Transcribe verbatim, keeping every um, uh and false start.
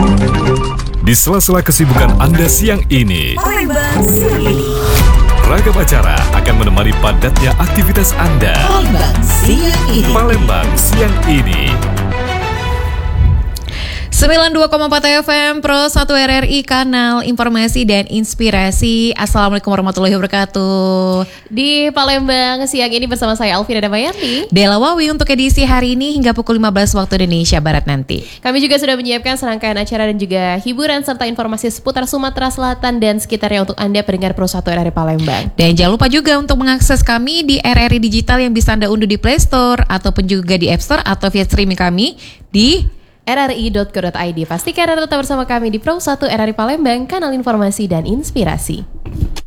Di sela-sela kesibukan Anda siang ini, Palembang siang ini. ragam acara akan menemani padatnya aktivitas Anda. Palembang siang ini. Palembang siang ini. sembilan puluh dua koma empat F M Pro satu R R I, kanal informasi dan inspirasi. Assalamualaikum warahmatullahi wabarakatuh. Di Palembang siang ini bersama saya Alvina Damayanti, Dela Wawi untuk edisi hari ini hingga pukul lima belas waktu Indonesia Barat nanti. kami juga sudah menyiapkan serangkaian acara dan juga hiburan serta informasi seputar Sumatera Selatan dan sekitarnya untuk Anda pendengar Pro satu R R I Palembang. Dan jangan lupa juga untuk mengakses kami di R R I Digital yang bisa Anda unduh di Play Store ataupun juga di App Store atau via streaming kami di R R I dot co dot I D. Pastikan Anda tetap bersama kami di Pro satu R R I Palembang, kanal informasi dan inspirasi.